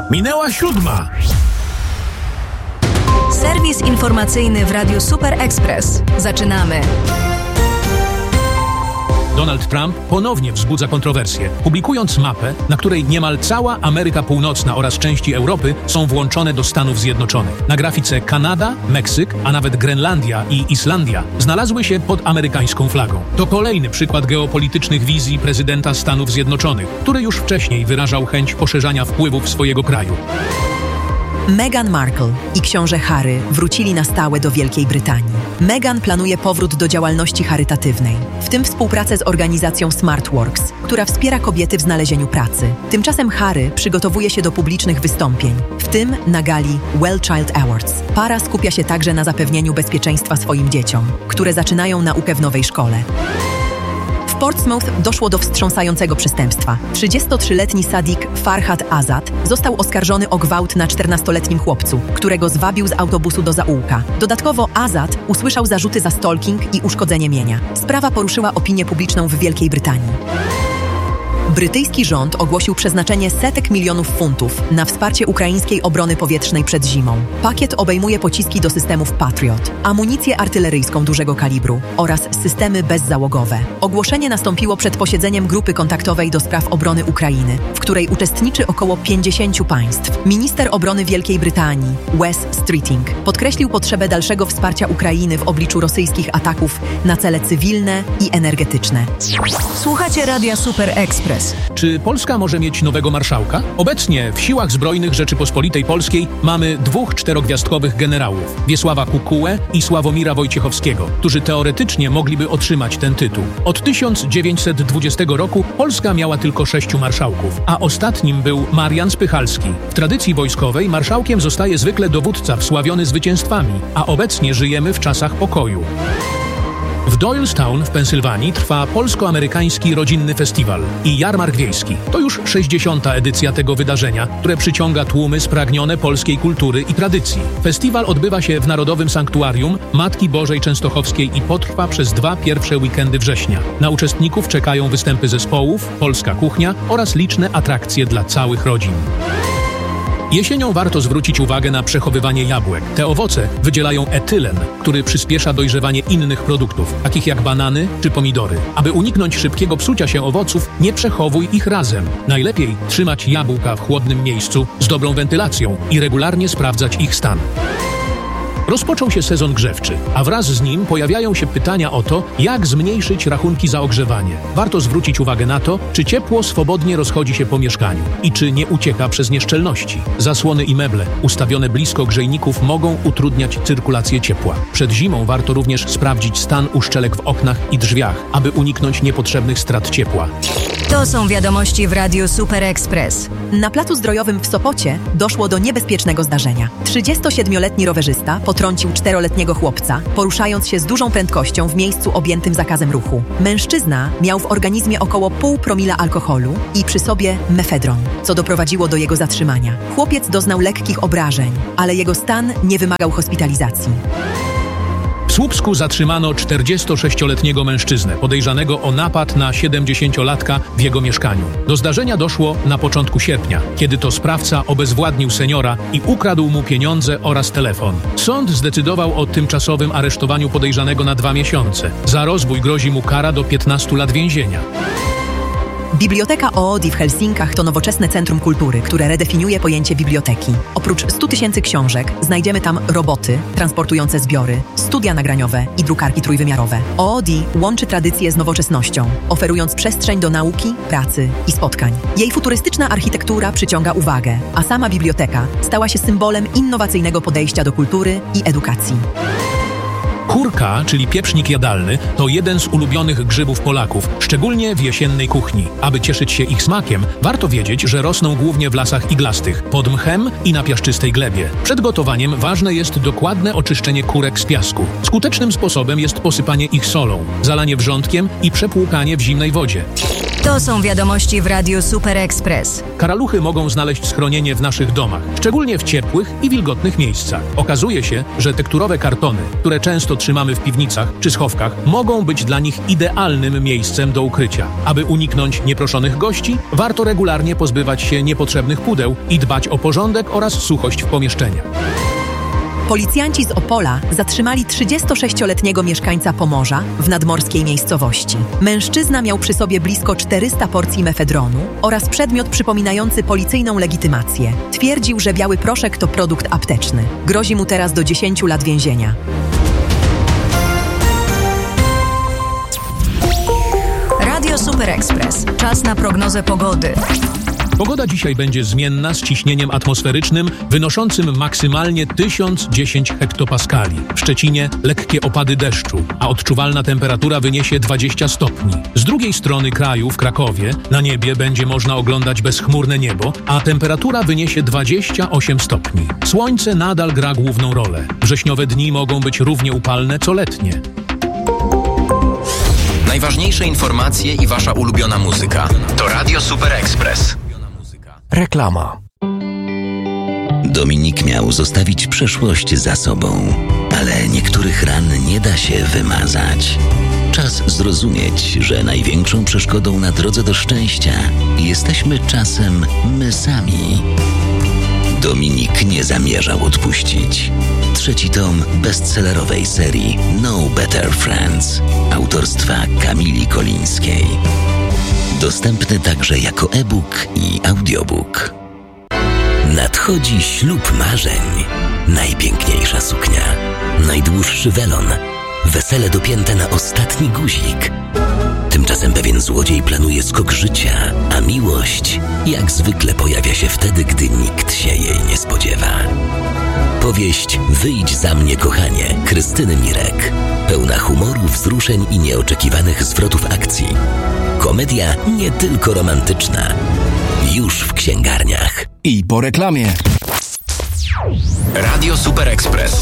Minęła 7. Serwis informacyjny w Radiu Super Express. Zaczynamy. Donald Trump ponownie wzbudza kontrowersje, publikując mapę, na której niemal cała Ameryka Północna oraz części Europy są włączone do Stanów Zjednoczonych. Na grafice Kanada, Meksyk, a nawet Grenlandia i Islandia znalazły się pod amerykańską flagą. To kolejny przykład geopolitycznych wizji prezydenta Stanów Zjednoczonych, który już wcześniej wyrażał chęć poszerzania wpływów swojego kraju. Meghan Markle i książę Harry wrócili na stałe do Wielkiej Brytanii. Meghan planuje powrót do działalności charytatywnej, w tym współpracę z organizacją SmartWorks, która wspiera kobiety w znalezieniu pracy. Tymczasem Harry przygotowuje się do publicznych wystąpień, w tym na gali Well Child Awards. Para skupia się także na zapewnieniu bezpieczeństwa swoim dzieciom, które zaczynają naukę w nowej szkole. W Portsmouth doszło do wstrząsającego przestępstwa. 33-letni Sadiq Farhad Azad został oskarżony o gwałt na 14-letnim chłopcu, którego zwabił z autobusu do zaułka. Dodatkowo Azad usłyszał zarzuty za stalking i uszkodzenie mienia. Sprawa poruszyła opinię publiczną w Wielkiej Brytanii. Brytyjski rząd ogłosił przeznaczenie setek milionów funtów na wsparcie ukraińskiej obrony powietrznej przed zimą. Pakiet obejmuje pociski do systemów Patriot, amunicję artyleryjską dużego kalibru oraz systemy bezzałogowe. Ogłoszenie nastąpiło przed posiedzeniem grupy kontaktowej do spraw obrony Ukrainy, w której uczestniczy około 50 państw. Minister obrony Wielkiej Brytanii, Wes Streeting, podkreślił potrzebę dalszego wsparcia Ukrainy w obliczu rosyjskich ataków na cele cywilne i energetyczne. Słuchacie Radia Super Express. Czy Polska może mieć nowego marszałka? Obecnie w Siłach Zbrojnych Rzeczypospolitej Polskiej mamy 2 czterogwiazdkowych generałów, Wiesława Kukułę i Sławomira Wojciechowskiego, którzy teoretycznie mogliby otrzymać ten tytuł. Od 1920 roku Polska miała tylko 6 marszałków, a ostatnim był Marian Spychalski. W tradycji wojskowej marszałkiem zostaje zwykle dowódca wsławiony zwycięstwami, a obecnie żyjemy w czasach pokoju. W Doylestown w Pensylwanii trwa polsko-amerykański rodzinny festiwal i jarmark wiejski. To już 60. edycja tego wydarzenia, które przyciąga tłumy spragnione polskiej kultury i tradycji. Festiwal odbywa się w Narodowym Sanktuarium Matki Bożej Częstochowskiej i potrwa przez 2 pierwsze weekendy września. Na uczestników czekają występy zespołów, polska kuchnia oraz liczne atrakcje dla całych rodzin. Jesienią warto zwrócić uwagę na przechowywanie jabłek. Te owoce wydzielają etylen, który przyspiesza dojrzewanie innych produktów, takich jak banany czy pomidory. Aby uniknąć szybkiego psucia się owoców, nie przechowuj ich razem. Najlepiej trzymać jabłka w chłodnym miejscu z dobrą wentylacją i regularnie sprawdzać ich stan. Rozpoczął się sezon grzewczy, a wraz z nim pojawiają się pytania o to, jak zmniejszyć rachunki za ogrzewanie. Warto zwrócić uwagę na to, czy ciepło swobodnie rozchodzi się po mieszkaniu i czy nie ucieka przez nieszczelności. Zasłony i meble ustawione blisko grzejników mogą utrudniać cyrkulację ciepła. Przed zimą warto również sprawdzić stan uszczelek w oknach i drzwiach, aby uniknąć niepotrzebnych strat ciepła. To są wiadomości w Radiu Super Express. Na placu zdrojowym w Sopocie doszło do niebezpiecznego zdarzenia. 37-letni rowerzysta potrącił 4-letniego chłopca, poruszając się z dużą prędkością w miejscu objętym zakazem ruchu. Mężczyzna miał w organizmie około 0,5 promila alkoholu i przy sobie mefedron, co doprowadziło do jego zatrzymania. Chłopiec doznał lekkich obrażeń, ale jego stan nie wymagał hospitalizacji. W Słupsku zatrzymano 46-letniego mężczyznę podejrzanego o napad na 70-latka w jego mieszkaniu. Do zdarzenia doszło na początku sierpnia, kiedy to sprawca obezwładnił seniora i ukradł mu pieniądze oraz telefon. Sąd zdecydował o tymczasowym aresztowaniu podejrzanego na 2 miesiące. Za rozbój grozi mu kara do 15 lat więzienia. Biblioteka Oodi w Helsinkach to nowoczesne centrum kultury, które redefiniuje pojęcie biblioteki. Oprócz 100 000 książek znajdziemy tam roboty transportujące zbiory, studia nagraniowe i drukarki trójwymiarowe. Oodi łączy tradycję z nowoczesnością, oferując przestrzeń do nauki, pracy i spotkań. Jej futurystyczna architektura przyciąga uwagę, a sama biblioteka stała się symbolem innowacyjnego podejścia do kultury i edukacji. Kurka, czyli pieprznik jadalny, to jeden z ulubionych grzybów Polaków, szczególnie w jesiennej kuchni. Aby cieszyć się ich smakiem, warto wiedzieć, że rosną głównie w lasach iglastych, pod mchem i na piaszczystej glebie. Przed gotowaniem ważne jest dokładne oczyszczenie kurek z piasku. Skutecznym sposobem jest posypanie ich solą, zalanie wrzątkiem i przepłukanie w zimnej wodzie. To są wiadomości w Radiu Super Express. Karaluchy mogą znaleźć schronienie w naszych domach, szczególnie w ciepłych i wilgotnych miejscach. Okazuje się, że tekturowe kartony, które często trzymamy w piwnicach czy schowkach, mogą być dla nich idealnym miejscem do ukrycia. Aby uniknąć nieproszonych gości, warto regularnie pozbywać się niepotrzebnych pudeł i dbać o porządek oraz suchość w pomieszczeniach. Policjanci z Opola zatrzymali 36-letniego mieszkańca Pomorza w nadmorskiej miejscowości. Mężczyzna miał przy sobie blisko 400 porcji mefedronu oraz przedmiot przypominający policyjną legitymację. Twierdził, że biały proszek to produkt apteczny. Grozi mu teraz do 10 lat więzienia. Radio Super Express. Czas na prognozę pogody. Pogoda dzisiaj będzie zmienna z ciśnieniem atmosferycznym wynoszącym maksymalnie 1010 hektopaskali. W Szczecinie lekkie opady deszczu, a odczuwalna temperatura wyniesie 20 stopni. Z drugiej strony kraju, w Krakowie, na niebie będzie można oglądać bezchmurne niebo, a temperatura wyniesie 28 stopni. Słońce nadal gra główną rolę. Wrześniowe dni mogą być równie upalne co letnie. Najważniejsze informacje i wasza ulubiona muzyka. To Radio Super Express. Reklama. Dominik miał zostawić przeszłość za sobą, ale niektórych ran nie da się wymazać. Czas zrozumieć, że największą przeszkodą na drodze do szczęścia jesteśmy czasem my sami. Dominik nie zamierzał odpuścić. 3. tom bestsellerowej serii No Better Friends autorstwa Kamili Kolińskiej. Dostępny także jako e-book i audiobook. Nadchodzi ślub marzeń. Najpiękniejsza suknia, najdłuższy welon, wesele dopięte na ostatni guzik. Tymczasem pewien złodziej planuje skok życia, a miłość jak zwykle pojawia się wtedy, gdy nikt się jej nie spodziewa. Powieść Wyjdź za mnie, kochanie, Krystyny Mirek. Pełna humoru, wzruszeń i nieoczekiwanych zwrotów akcji. Komedia nie tylko romantyczna. Już w księgarniach. I po reklamie. Radio Super Express.